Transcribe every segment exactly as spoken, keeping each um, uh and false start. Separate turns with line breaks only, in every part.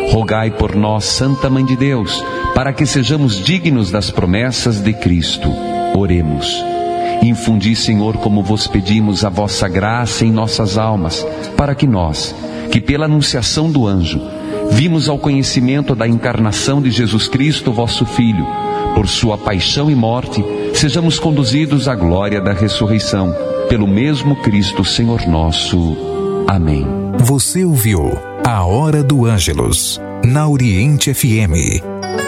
Rogai por nós, Santa Mãe de Deus, para que sejamos dignos das promessas de Cristo. Oremos. Infundi, Senhor, como vos pedimos, a vossa graça em nossas almas, para que nós, que pela anunciação do anjo, vimos ao conhecimento da encarnação de Jesus Cristo, vosso Filho, por sua paixão e morte, sejamos conduzidos à glória da ressurreição, pelo mesmo Cristo, Senhor nosso. Amém.
Você ouviu A Hora do Ângelus, na Oriente F M.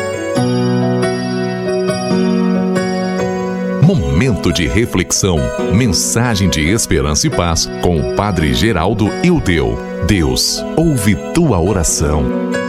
Momento de reflexão, mensagem de esperança e paz com o Padre Geraldo Ildeu. Deus ouve tua oração.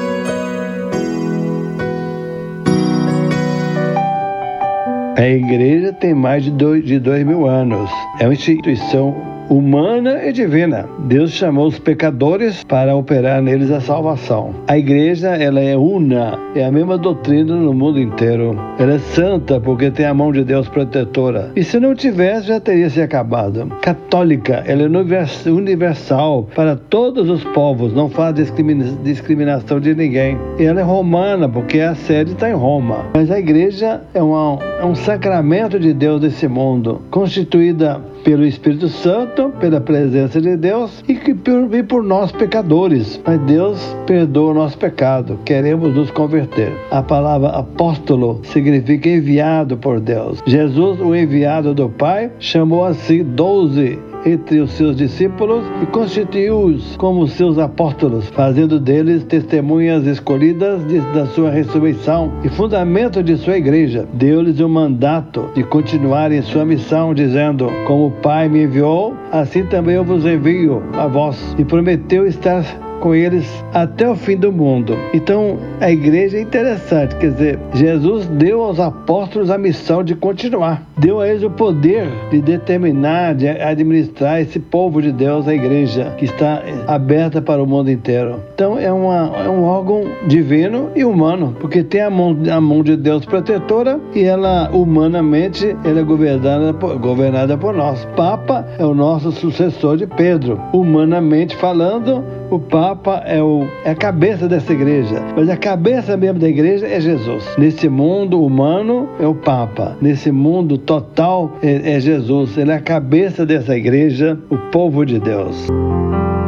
A igreja tem mais de dois, de dois mil anos. É uma instituição humana e divina. Deus chamou os pecadores para operar neles a salvação. A igreja, ela é una, é a mesma doutrina no mundo inteiro. Ela é santa porque tem a mão de Deus protetora. E se não tivesse, já teria se acabado. Católica, ela é universal para todos os povos, não faz discrimina- discriminação de ninguém. E ela é romana porque a sede está em Roma. Mas a igreja é, uma, é um sacramento de Deus desse mundo, constituída pelo Espírito Santo, pela presença de Deus e, que por, e por nós pecadores. Mas Deus perdoa o nosso pecado, queremos nos converter. A palavra apóstolo significa enviado por Deus. Jesus, o enviado do Pai, chamou assim doze entre os seus discípulos e constituiu-os como seus apóstolos, fazendo deles testemunhas escolhidas de, da sua ressurreição e fundamento de sua igreja. Deu-lhes o mandato de continuarem sua missão, dizendo: como o Pai me enviou, assim também eu vos envio a vós, e prometeu estar com eles até o fim do mundo. Então, a igreja é interessante, quer dizer, Jesus deu aos apóstolos a missão de continuar, deu a eles o poder de determinar, de administrar esse povo de Deus, a igreja, que está aberta para o mundo inteiro. Então, é, uma, é um órgão divino e humano, porque tem a mão, a mão de Deus protetora e ela, humanamente, ela é governada por, governada por nós. Papa é o nosso sucessor de Pedro. Humanamente falando, o Papa é, o, é a cabeça dessa igreja, mas a cabeça mesmo da igreja é Jesus. Nesse mundo humano é o Papa, nesse mundo total é, é Jesus. Ele é a cabeça dessa igreja, o povo de Deus.